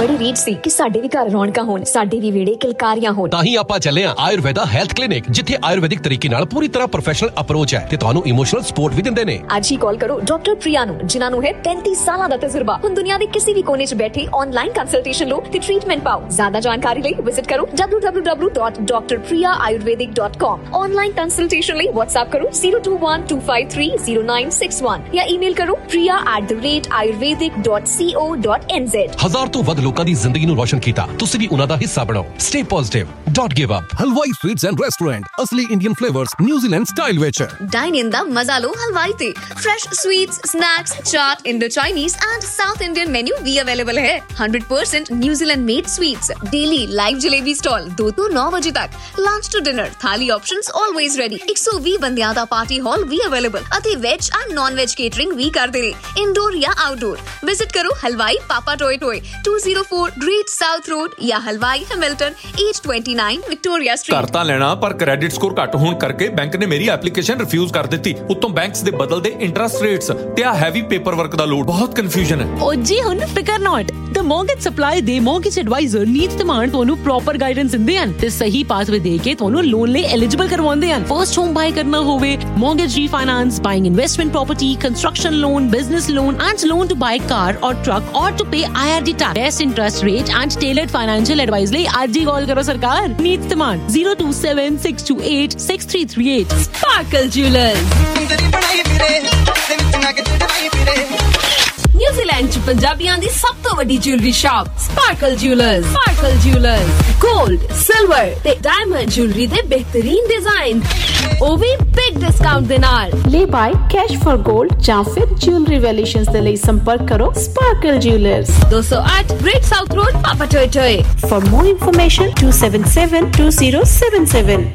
बड़ी रीच सी कि साडे भी घर रौनकां होण, साडे भी वेड़े किलकारियां होण। तां ही आपां ਚੱਲੇ ਆ ਆਯੁਰਵੇਦਾ ਹੈਲਥ ਕਲੀਨਿਕ, ਜਿੱਥੇ ਆਯੁਰਵੈਦਿਕ ਤਰੀਕੇ ਨਾਲ ਪੂਰੀ ਤਰ੍ਹਾਂ ਪ੍ਰੋਫੈਸ਼ਨਲ ਅਪਰੋਚ ਹੈ ਤੇ ਤੁਹਾਨੂੰ ਇਮੋਸ਼ਨਲ ਸਪੋਰਟ ਵੀ ਦਿੰਦੇ ਨੇ। ਅੱਜ ਹੀ ਕਾਲ ਕਰੋ ਡਾਕਟਰ ਪ੍ਰਿਆ ਨੂੰ, ਜਿਨ੍ਹਾਂ ਨੂੰ ਹੈ 35 ਸਾਲਾਂ ਦਾ ਤਜਰਬਾ। ਹੁਣ ਦੁਨੀਆ ਦੇ ਕਿਸੇ ਵੀ ਕੋਨੇ 'ਚ ਬੈਠੇ ਆਨਲਾਈਨ ਕੰਸਲਟੇਸ਼ਨ ਲਓ ਤੇ ਟ੍ਰੀਟਮੈਂਟ ਪਾਓ। ਜ਼ਿਆਦਾ ਜਾਣਕਾਰੀ ਲਈ ਵਿਜ਼ਿਟ ਕਰੋ www.drpriyayurvedic.com। ਆਨਲਾइन ਕੰਸਲਟੇਸ਼ਨ ਲਈ WhatsApp ਕਰੋ 0212530961 ਜਾਂ ਈਮੇਲ ਕਰੋ priya@ayurvedic.co.nz। ਹਜ਼ਾਰ ਤੋਂ ਵੱਧ ਲੋਕਾਂ ਦੀ ਜ਼ਿੰਦਗੀ ਨੂੰ ਰੋਸ਼ਨ ਕੀਤਾ, ਤੁਸੀਂ ਵੀ ਉਹਨਾਂ ਦਾ ਹਿੱਸਾ ਬਣੋ। Stay positive, don't give up। ਹਲਵਾਈ ਸਵੀਟਸ ਐਂਡ ਰੈਸਟੋਰੈਂਟ, ਅਸਲੀ ਇੰਡੀਅਨ ਫਲੇਵਰਸ ਨਿਊਜ਼ੀਲੈਂਡ ਸਟਾਈਲ ਵਿੱਚ। ਡਾਈਨ ਇਨ ਦਾ ਮਜ਼ਾ ਲਓ ਹਲਵਾਈ ਤੇ। Fresh sweets, snacks, chaat, Indo Chinese and south Indian menu भी अवेलेबल है। 100% New Zealand made sweets, daily live jalebi stall 2 ਤੋਂ 9 ਵਜੇ ਤੱਕ। ਲੰਚ ਟੂ ਡਿਨਰ ਥਾਲੀ ਆਪਸ਼ਨਸ ਆਲਵੇਜ਼ ਰੈਡੀ। 120 ਬੰਦਿਆਂ ਦਾ ਪਾਰਟੀ ਹਾਲ ਵੀ ਅਵੇਲੇਬਲ ਅਤੇ veg and non veg catering ਵੀ ਕਰਦੇ ਨੇ, ਇਨਡੋਰ ਜਾਂ ਆਊਟਡੋਰ। ਵਿਜ਼ਿਟ ਕਰੋ ਹਲਵਾਈ ਪਾਪਾ ਟੋਏ ਟੋਏ 204 ਗ੍ਰੇਟ ਸਾਊਥ ਰੋਡ ਜਾਂ ਹਲਵਾਈ ਹੈਮਿਲਟਨ 829 ਵਿਕਟੋਰੀਆ ਸਟਰੀਟ। ਘਰ ਤਾਂ ਲੈਣਾ, ਪਰ ਕ੍ਰੈਡਿਟ ਸਕੋਰ ਘੱਟ ਹੋਣ ਕਰਕੇ ਬੈਂਕ ਨੇ ਮੇਰੀ ਐਪਲੀਕੇਸ਼ਨ ਰਿਫਿਊਜ਼ ਕਰ ਦਿੱਤੀ। ਉੱਤੋਂ ਬੈਂਕਸ ਦੇ ਬਦਲਦੇ ਇੰਟਰਸਟ ਰੇਟਸ ਤੇ ਆ ਹੈਵੀ ਪੇਪਰ ਵਰਕ ਦਾ ਲੋਡ, ਬਹੁਤ ਕਨਫਿਊਜ਼ਨ ਹੈ। ਉਹ ਜੀ ਹੁਣ ਫਿਕਰ ਨਾਟ, ਦ ਮੌਰਗੇਜ ਸਪਲਾਈ ਦੇ ਮੌਰਗੇਜ ਐਡਵਾਈਜ਼ਰ ਨੀਤ ਤਮਾਨ ਤੁਹਾਨੂੰ ਪ੍ਰੋਪਰ ਗਾਈਡੈਂਸ ਦਿੰਦੇ ਹਨ ਤੇ ਸਹੀ ਪਾਥਵੇ ਦੇ ਕੇ ਤੁਹਾਨੂੰ ਲੋਨ ਲਈ ਐਲੀਜੀਬਲ ਕਰਵਾਉਂਦੇ ਹਨ। ਫਰਸਟ ਹੋਮ ਬਾਈ ਕਰਨਾ ਹੋਵੇ, mortgage refinance, buying investment property, construction loan, business loan and loan to buy car or truck or to pay IRD tax, best interest rate and tailored financial advice ਲਈ ਅੱਜ ਹੀ ਕਾਲ ਕਰੋ ਸਰਕਾਰ। ਨੀਤ ਤਮਾਨ 0276286338। Sparkle Jewelers। New Zealand 'ਚ ਪੰਜਾਬੀਆਂ ਦੀ ਸਭ ਤੋਂ ਵੱਡੀ jewellery shop sparkle jewellers. Sparkle jewellers gold, silver ਤੇ ਡਾਇਮੰਡ ਜੁਐਲਰੀ ਦੇ ਬਿਹਤਰੀਨ ਡਿਜ਼ਾਈਨ, ਉਹ ਵੀ ਬਿਗ ਡਿਸਕਾਊਂਟ ਦੇ ਨਾਲ। ਲੈ ਬਾਈ ਕੈਸ਼ ਫॉर 골ਡ ਜਾਂ ਫਿਰ ਜੁਐਲਰੀ ਵੈਲਿਊਏਸ਼ਨਸ ਦੇ ਲਈ ਸੰਪਰਕ ਕਰੋ sparkle jewellers 208 great south road, ਪਾਪਾ ਟੋਏ ਟੋਏ। For more information 2772077